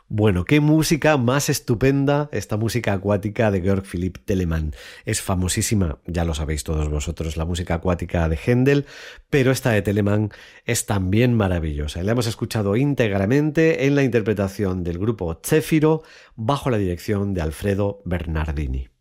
Bueno, qué música más estupenda esta música acuática de Georg Philipp Telemann. Es famosísima, ya lo sabéis todos vosotros, la música acuática de Händel, pero esta de Telemann es también maravillosa. La hemos escuchado íntegramente en la interpretación del grupo Céfiro bajo la dirección de Alfredo Bernardini.